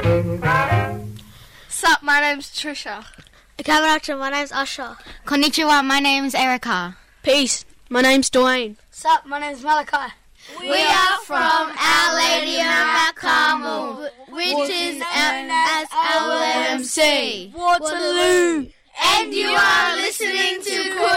Sup, my name's Trisha. Kamaracha, my name's Asha. Konnichiwa, my name's Erica. Peace, my name's Dwayne. Sup, my name's Malachi. We are from Our Lady of Makamu, which is known as LMC. Waterloo. And you are listening to